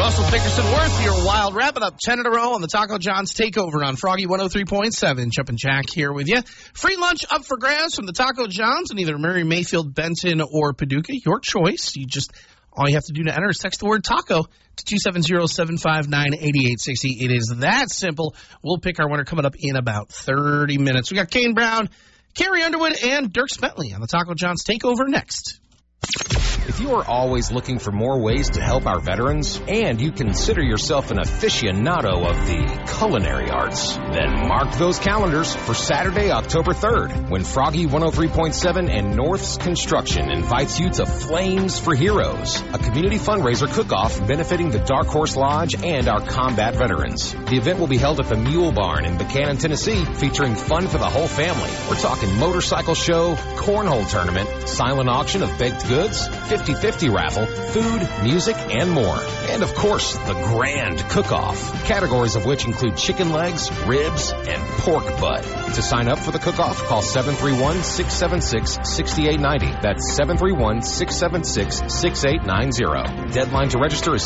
Russell Dickerson Worth, your wild wrapping up 10 in a row on the Taco John's Takeover on Froggy 103.7. Jumpin' Jack here with you. Free lunch up for grabs from the Taco John's in either Mary, Mayfield, Benton, or Paducah. Your choice. All you have to do to enter is text the word taco to 270-759-8860. It is that simple. We'll pick our winner coming up in about 30 minutes. We got Kane Brown, Carrie Underwood, and Dirk Bentley on the Taco John's Takeover next. If you are always looking for more ways to help our veterans, and you consider yourself an aficionado of the culinary arts, then mark those calendars for Saturday, October 3rd, when Froggy 103.7 and North's Construction invites you to Flames for Heroes, a community fundraiser cook-off benefiting the Dark Horse Lodge and our combat veterans. The event will be held at the Mule Barn in Buchanan, Tennessee, featuring fun for the whole family. We're talking motorcycle show, cornhole tournament, silent auction of baked goods, 50-50 raffle, food, music, and more. And of course, the grand cook-off, categories of which include chicken legs, ribs, and pork butt. To sign up for the cook-off, call 731-676-6890. That's 731-676-6890. Deadline to register is